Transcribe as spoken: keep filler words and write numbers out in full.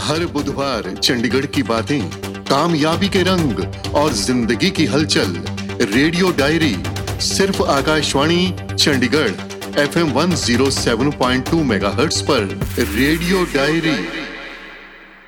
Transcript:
हर बुधवार चंडीगढ़ की बातें, कामयाबी के रंग और जिंदगी की हलचल। रेडियो डायरी सिर्फ Akashvani Chandigarh F M one zero seven point two megahertz पर। Radio diary.